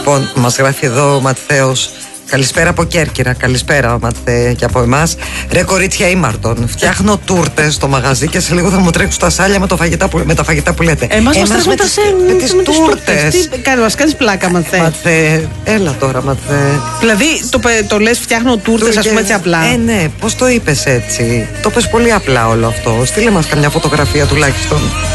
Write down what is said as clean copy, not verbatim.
Λοιπόν, μας γράφει εδώ ο Ματθαίος. Καλησπέρα από Κέρκυρα. Καλησπέρα, Ματθέ, και από εμάς. Ρε κορίτσια ήμαρτον. Φτιάχνω τούρτες στο μαγαζί και σε λίγο θα μου τρέξουν τα σάλια με τα φαγητά που λέτε. Εμάς μας τρέχουν με τις τούρτες. Τι κάνει, μας κάνεις πλάκα, Ματθέ. Ματθέ, έλα τώρα, Ματθέ. Δηλαδή το λες φτιάχνω τούρτες, ας πούμε, έτσι απλά. Ναι, πώς το είπες έτσι. Το πες πολύ απλά όλο αυτό. Στείλε μας καμιά φωτογραφία τουλάχιστον.